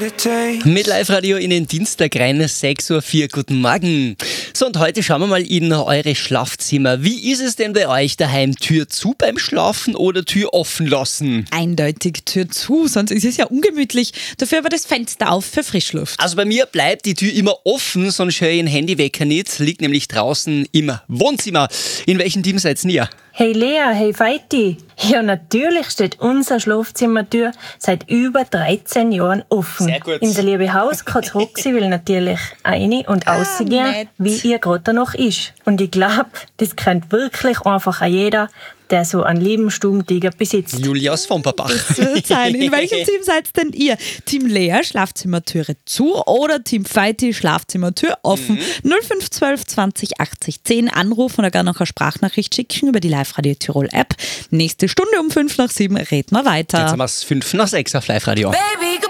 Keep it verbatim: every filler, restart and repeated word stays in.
Mit Live-Radio in den Dienstag rein, sechs Uhr vier. Guten Morgen. So, und heute schauen wir mal in eure Schlafzimmer. Wie ist es denn bei euch daheim? Tür zu beim Schlafen oder Tür offen lassen? Eindeutig Tür zu, sonst ist es ja ungemütlich. Dafür aber das Fenster auf für Frischluft. Also bei mir bleibt die Tür immer offen, sonst höre ich den Handywecker nicht. Liegt nämlich draußen im Wohnzimmer. In welchem Team seid ihr? Hey Lea, hey Feiti. Ja, natürlich steht unsere Schlafzimmertür seit über dreizehn Jahren offen. Sehr gut. Unser liebe Hauskatze Roxy will natürlich rein und Ah, rausgehen, nett. wie ihr gerade danach ist. Und ich glaube, das kennt wirklich einfach auch jeder, der so einen lieben Stubentiger besitzt. Julia aus Vomperbach. Wird sein. In welchem Team seid denn ihr? Team Lea, Schlafzimmertüre zu oder Team Feiti, Schlafzimmertür offen? Mhm. null fünf zwölf zwanzig achtzig zehn anrufen oder gar noch eine Sprachnachricht schicken über die Live-Radio Tirol App. Nächste Stunde um fünf nach sieben reden wir weiter. Jetzt haben wir es fünf nach sechs auf Live-Radio. Baby,